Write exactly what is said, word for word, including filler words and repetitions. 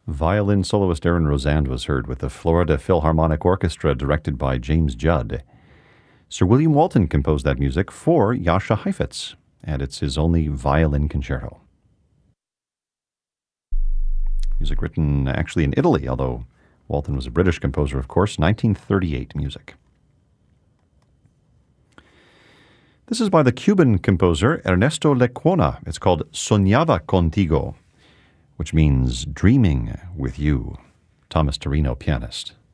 Violin soloist Aaron Rosand was heard with the Florida Philharmonic Orchestra directed by James Judd. Sir William Walton composed that music for Jascha Heifetz, and it's his only violin concerto. Music written actually in Italy, although Walton was a British composer, of course, nineteen thirty-eight music. This is by the Cuban composer Ernesto Lecuona. It's called Soñaba Contigo, which means dreaming with you. Thomas Torino, pianist.